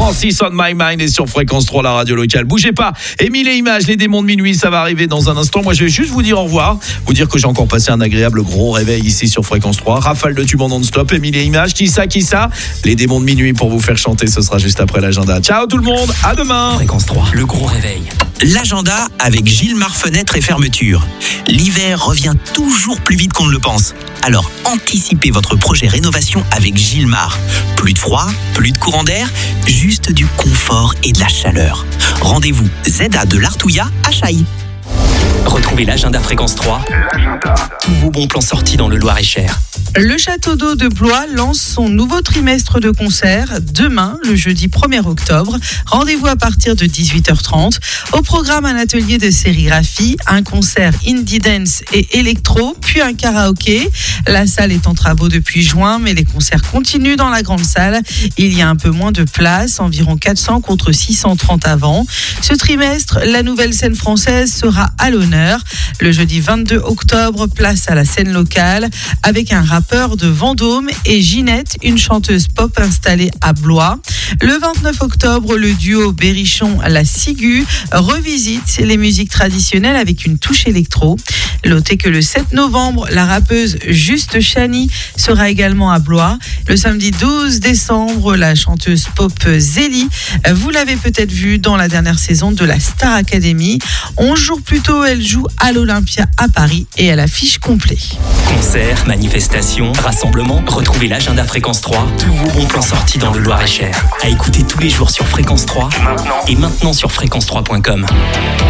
Francis on my mind est sur Fréquence 3, la radio locale. Bougez pas. Émile et Images, les démons de minuit, ça va arriver dans un instant. Moi, je vais juste vous dire au revoir. Vous dire que j'ai encore passé un agréable gros réveil ici sur Fréquence 3. Rafale de tubes en non-stop. Émile et Images, qui ça? Les démons de minuit pour vous faire chanter. Ce sera juste après l'agenda. Ciao tout le monde. À demain. Fréquence 3, le gros réveil. L'agenda avec Gilmar Fenêtre et Fermeture. L'hiver revient toujours plus vite qu'on ne le pense. Alors anticipez votre projet rénovation avec Gilmar. Plus de froid, plus de courant d'air, juste du confort et de la chaleur. Rendez-vous ZA de l'Artouillat à Chailly. Retrouvez l'agenda Fréquence 3. Tous vos bons plans sortis dans le Loir-et-Cher. Le Château d'Eau de Blois lance son nouveau trimestre de concerts demain, le jeudi 1er octobre. Rendez-vous à partir de 18h30. Au programme, un atelier de sérigraphie, un concert indie dance et électro, puis un karaoké. La salle est en travaux depuis juin, mais les concerts continuent dans la grande salle. Il y a un peu moins de place, environ 400 contre 630 avant. Ce trimestre, la nouvelle scène française sera à l'honneur. Le jeudi 22 octobre, place à la scène locale avec un rappeur de Vendôme et Ginette, une chanteuse pop installée à Blois. Le 29 octobre, le duo Berrichon-La Ciguë revisite les musiques traditionnelles avec une touche électro. Notez que le 7 novembre, la rappeuse Juste Chani sera également à Blois. Le samedi 12 décembre, la chanteuse pop Zélie, vous l'avez peut-être vue dans la dernière saison de la Star Academy. 11 jours plus tôt, elle joue à l'Olympia à Paris et elle affiche complet. Concerts, manifestations, rassemblements, retrouvez l'agenda Fréquence 3. Tous vos bons plans sortis dans le Loir-et-Cher. À écouter tous les jours sur Fréquence 3 et maintenant sur fréquence3.com.